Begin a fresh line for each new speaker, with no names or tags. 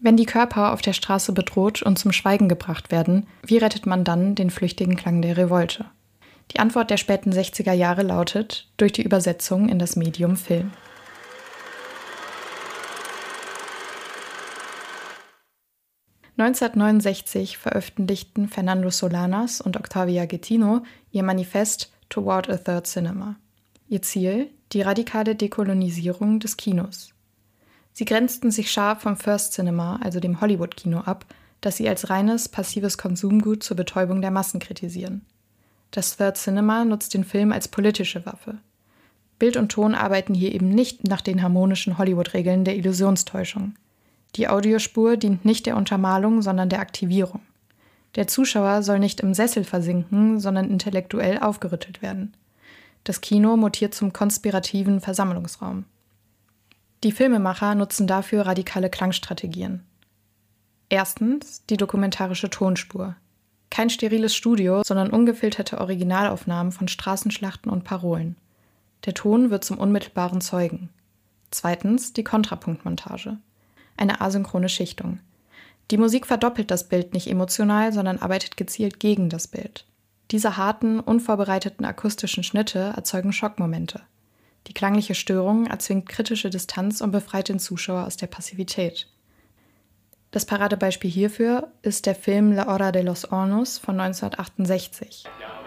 Wenn die Körper auf der Straße bedroht und zum Schweigen gebracht werden, wie rettet man dann den flüchtigen Klang der Revolte? Die Antwort der späten 60er Jahre lautet: durch die Übersetzung in das Medium Film. (1969) veröffentlichten Fernando Solanas und Octavia Getino ihr Manifest Toward a Third Cinema. Ihr Ziel: die radikale Dekolonisierung des Kinos. Sie grenzten sich scharf vom First Cinema, also dem Hollywood-Kino, ab, das sie als reines, passives Konsumgut zur Betäubung der Massen kritisieren. Das Third Cinema nutzt den Film als politische Waffe. Bild und Ton arbeiten hier eben nicht nach den harmonischen Hollywood-Regeln der Illusionstäuschung. Die Audiospur dient nicht der Untermalung, sondern der Aktivierung. Der Zuschauer soll nicht im Sessel versinken, sondern intellektuell aufgerüttelt werden. Das Kino mutiert zum konspirativen Versammlungsraum. Die Filmemacher nutzen dafür radikale Klangstrategien. Erstens die dokumentarische Tonspur. Kein steriles Studio, sondern ungefilterte Originalaufnahmen von Straßenschlachten und Parolen. Der Ton wird zum unmittelbaren Zeugen. Zweitens die Kontrapunktmontage. Eine asynchrone Schichtung. Die Musik verdoppelt das Bild nicht emotional, sondern arbeitet gezielt gegen das Bild. Diese harten, unvorbereiteten akustischen Schnitte erzeugen Schockmomente. Die klangliche Störung erzwingt kritische Distanz und befreit den Zuschauer aus der Passivität. Das Paradebeispiel hierfür ist der Film La Hora de los Hornos von 1968.